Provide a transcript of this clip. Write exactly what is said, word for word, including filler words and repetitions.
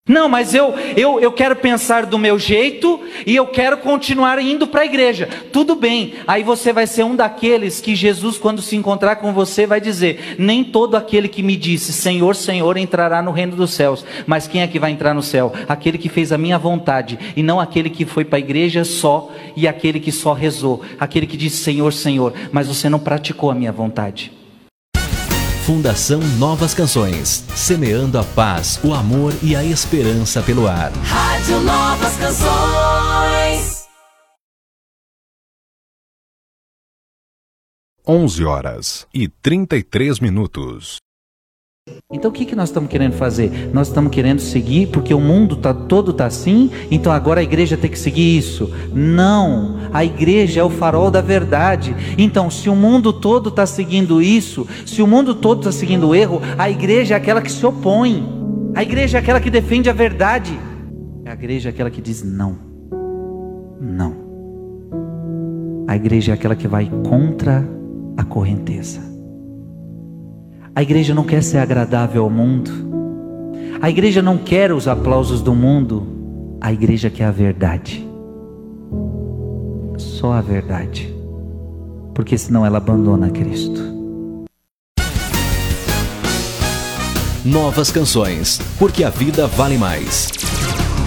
Não, mas eu, eu, eu quero pensar do meu jeito e eu quero continuar indo para a igreja. Tudo bem, aí você vai ser um daqueles que Jesus, quando se encontrar com você, vai dizer: nem todo aquele que me disse Senhor, Senhor entrará no reino dos céus. Mas quem é que vai entrar no céu? Aquele que fez a minha vontade, e não aquele que foi para a igreja só, e aquele que só rezou, aquele que disse Senhor, Senhor, mas você não praticou a minha vontade. Fundação Novas Canções, semeando a paz, o amor e a esperança pelo ar. Rádio Novas Canções. onze horas e trinta e três minutos. Então o que, que nós estamos querendo fazer? Nós estamos querendo seguir porque o mundo tá, todo está assim, então agora a igreja tem que seguir isso. Não, a igreja é o farol da verdade. Então se o mundo todo está seguindo isso, se o mundo todo está seguindo o erro, a igreja é aquela que se opõe. A igreja é aquela que defende a verdade. A igreja é aquela que diz não. Não. A igreja é aquela que vai contra a correnteza. A igreja não quer ser agradável ao mundo. A igreja não quer os aplausos do mundo. A igreja quer a verdade. Só a verdade. Porque senão ela abandona Cristo. Novas Canções, porque a vida vale mais.